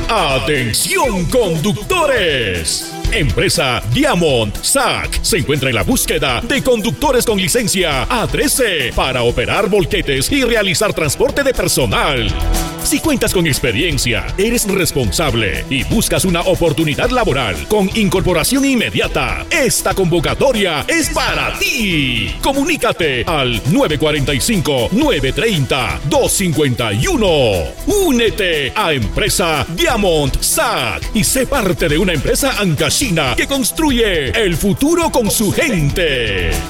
¡Atención, conductores! Empresa Diamond SAC se encuentra en la búsqueda de conductores con licencia A13 para operar volquetes y realizar transporte de personal. Si cuentas con experiencia, eres responsable y buscas una oportunidad laboral con incorporación inmediata, esta convocatoria es para ti. Comunícate al 945-930-251. Únete a Empresa Diamond SAC y sé parte de una empresa ancashina que construye el futuro con su gente.